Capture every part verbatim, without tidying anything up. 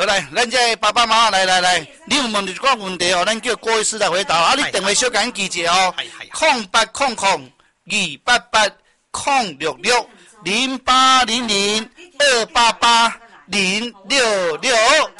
好来，咱这爸爸妈妈来来来，你有问一个问题哦，咱叫郭医师来回答。啊，你电话小紧记一下哦，空八空空二八八空六六零八零零二八八零六六。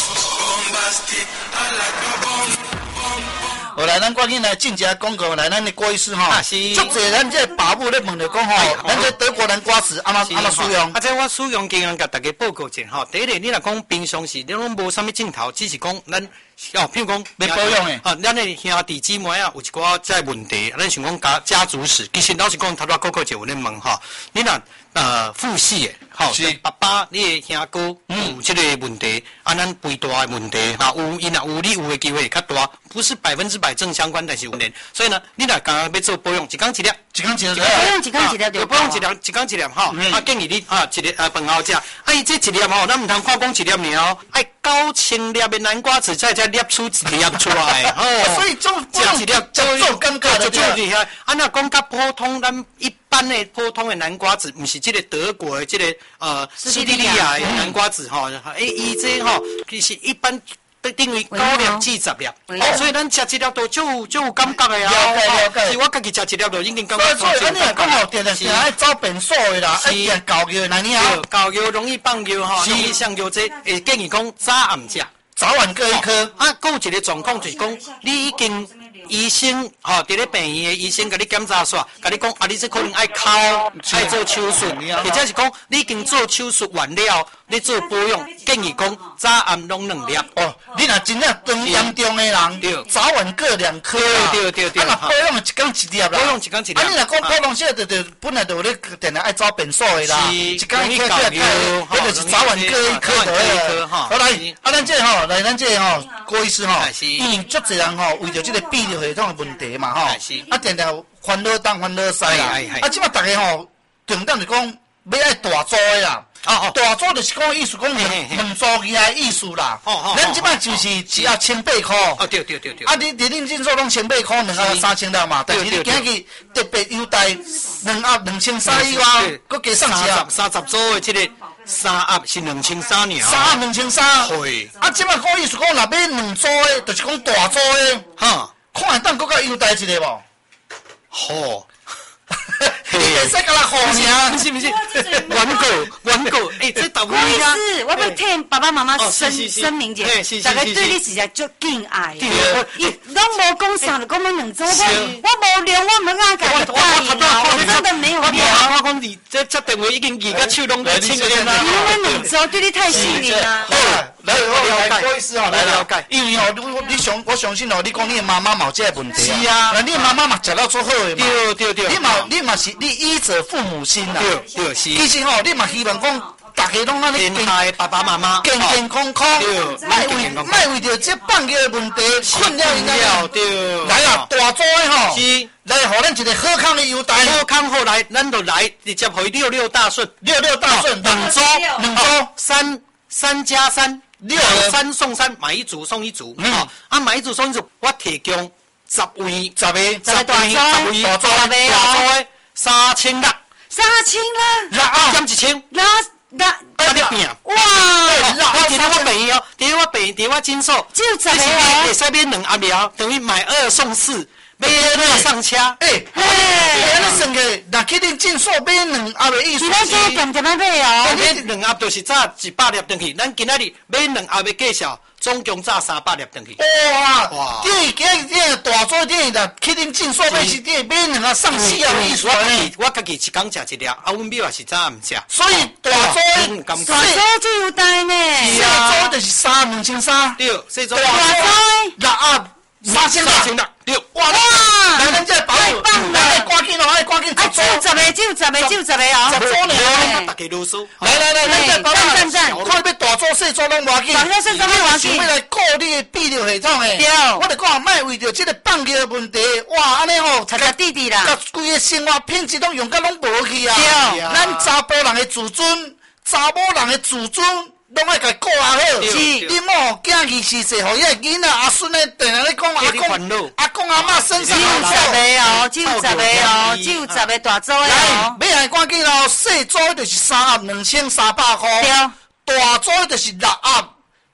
好来，咱赶紧来进一下广告来，咱的郭医师吼，足侪咱这爸母咧问着讲吼，咱这德国南瓜子安怎安怎使用？ 啊，这我使用经验甲大家报告者吼。第一个，你若讲平常时你拢无啥物镜头，只是讲咱哦，譬如讲要保养诶， 啊，咱的兄弟姊妹啊，有一寡这问题，咱想讲家家族史，其实老实讲，头拄哥哥就有咧问吼，你若呃父系诶，吼，爸爸你的兄哥有这个问题，啊，咱肥大的问题，啊，有因若有你有的机会较大，不是百分之百正相关，但是有点，所以呢，你若刚刚要做保养，一缸一粒， 一缸一粒， 不用一缸一粒就不用一粒，一缸一粒吼，啊，建议你啊，一粒啊饭后食，啊，伊这一粒吼，咱唔通看讲一粒尔哦，爱九千粒的南瓜子才才粒出一粒出来， 哦，所以做食一粒做做尴尬的， 就厉害。啊，那讲较普通，咱一般的普通的南瓜子，唔是这个德国的这个呃斯蒂利亚的南瓜子吼，诶，伊这吼其实一般被定为九粒至十粒，所以咱食一粒都就就有感觉的啊。 了解了解。 是我家己食一粒就已经感觉。 所以所以，安尼来讲吼，定定是爱找便所的啦，爱定教育哪尼啊？ 教育容易放尿吼，容易上尿这，会建议讲早暗食。 早晚各一颗。 啊，还有一个状况就是讲，你已经医生吼，伫咧病院的医生甲你检查煞，甲你讲啊，你这可能爱哭，爱做手术，或者是讲你已经做手术完了，你做保养，建议讲早暗拢两粒。 哦，你若真正当严重的人，早晚各两颗。 对对对对。 啊，保养一缸一粒啦。 保养一缸一粒。 啊，你若讲保养这就就本来就咧定定爱找便所的啦，一缸一颗太，迄就是早晚各一颗的。好来，啊，咱这吼。来，咱这吼，郭医师吼，因为足侪人吼，为着这个泌尿系统的问题嘛吼，啊，定定烦恼东烦恼西啦，啊，即摆大家吼，重点是讲要爱大组的啦，哦哦，大组就是讲意思讲两组以内意思啦，哦哦，咱即摆就是只要千八块， 哦对对对对， 啊，你你恁诊所拢千八块，两盒三千了嘛，但是你今日特别优待两盒两千三以外，佮加送一盒三十组的这个。三盒是两千三尔， 三盒两千三。 对。 啊，即摆讲意思讲，若买两组的，就是讲大组的，哈，看会当搁较优待一个无？ 好。 你会使甲咱好名？ 不是不是，玩狗玩狗，哎，这倒不是啊。是，我要替爸爸妈妈声声明者，大家对你实在足敬爱。伊拢无讲啥，就讲要两组，我我无聊，我唔敢甲你答应啊，我真的没有聊。 我讲你这这电话已经二个手拢在亲人啦。 因为两组对你太信任啦。 来，我来，郭医师哦，来了解。因为哦，你你相我相信哦，你讲你的妈妈嘛有这个问题啊。是啊。那你妈妈嘛食了足好的嘛。 对对对。 你嘛你嘛是你医者父母心啦。 对对是。 其实吼，你嘛希望讲大家拢安尼健康的爸爸妈妈， 健健康康。 对。 卖为卖为着这放尿的问题困扰应该要。对。 来啊，大组的吼。 是。 来，互咱一个好康的优待。 好康后来，咱就来直接回六六大顺， 六六大顺， 两周两周三三加三。六三送三，买一组送一组，嗯，啊，买一组送一组，我提供十位， 十位， 十位，十位， 大组的，大组的，三千六， 三千六， 那减一千， 那那啊，你变， 哇， 我伫我病院哦，伫我病，伫我诊所， 就十个哦， 会使买两盒苗，等于买二送四。买二上车， 诶，嘿，你算起，若去恁诊所买两盒的意思是？ 咱这点点仔买哦。 买两盒就是早一百粒登去，咱今仔日买两盒的介绍，总共早三百粒登去。 哇哇！第一今日大做第一啦，去恁诊所买是第买两盒上四盒的意思呢？ 我家己一工食一粒，啊，阮庙也是早暗食。 所以大做， 大做最有带呢。 是啊，做就是三两千三。 对，四做。 大做六盒。三千六，千六，对，哇哇！来，咱这保姆，来，赶紧哦，来，赶紧， 啊，就十个，就十个，就十个哦， 十组呢， 大家读书。 来来来，咱这保姆，看要大组细组拢无要紧， 大组细组拢无要紧。 想要来顾你的泌尿系统的， 对， 我就讲，莫为着这个放尿的问题，哇，安尼吼， 擦擦弟弟啦， 甲规个生活品质拢用甲拢无去啊。 对， 咱查甫人的自尊，查某人的自尊。拢爱甲顾啊好，是你莫囝儿是说，互伊个囡仔阿孙咧，定定咧讲阿公阿公阿嬷身上有十个哦，就十个哦，就十个大组的哦。 买来赶紧哦，细组就是三盒两千三百块，大组就是六盒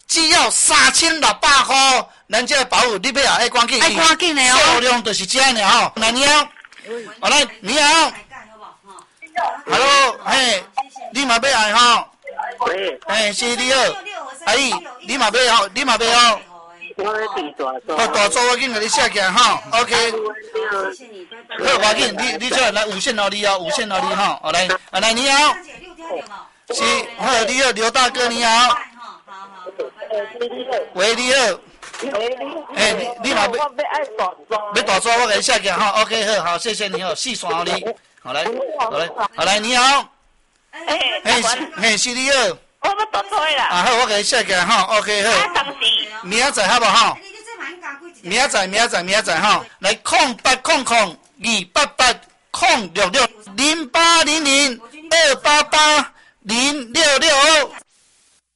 只要三千六百块，咱这保护你要爱赶紧， 爱赶紧的哦， 数量就是这样吼。来你好，好来你好 ，Hello， 嘿，你嘛要爱吼？ 喂， 哎，是你好，阿姨，你嘛要吼？你嘛要吼？ 我要地大做。 哦，大做我紧给你写起来吼 ，OK。好，我紧，你你这来无线劳力哦，无线劳力吼，好来，啊来你好，是，好你好，刘大哥你好。喂，你好。哎，你你嘛要？ 我要爱大做。 要大做我给你写起来吼 ，OK 好，好谢谢你哦，四线劳力，好来，好来，好来你好。 哎， 嘿是嘿是你好。 我要大做啦。 啊好，我给你写起来吼 ，OK 好。 啊，当时。 明仔载好不好？明仔载，明仔载，明仔载吼，来空八空空二八八空六六零八零零二八八零六六。